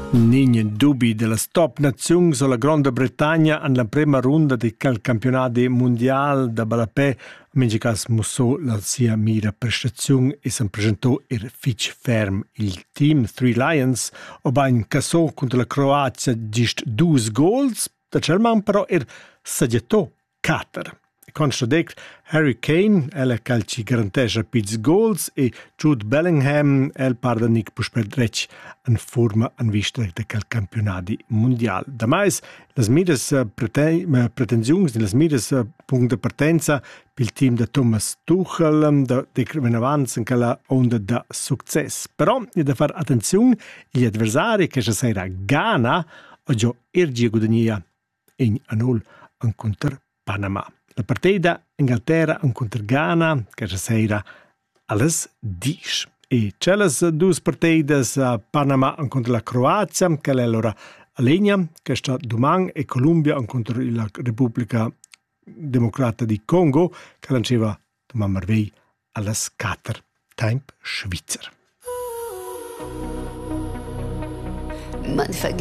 Ninguen dubi de las top naziuns o la Grande Bretagna en la prima runda del campionati mondial da balapè, mentre cas mossò la sia mira prestazione e s'en presentò fitch ferm. Il team Three Lions obain cassò contro la Croazia gist 2 goals, da German però saggiatò 4. Consta dec Harry Kane, ella cal ci garantesce piz goals e Jude Bellingham, el parda nic pusperdrec en forma en vista de quel campionati mondial. Damais, las miras pretensiuns, las miras punct de partenza pil team de Thomas Tuchel, de ven avanz en quella onda da success. Però, è da far attenzione, gli adversari che ci sarà Ghana, o già ergia gudania in anul en contra Panama. La partida Inghilterra contra Ghana, che sarà alles 10. E c'è le 2 partidas Panama contra la Croazia, che è allora a legna, che sta domani, e Colombia contro la Repubblica Democrata di Congo, che lanciava domani marvei alles 4. Temp Schweizer.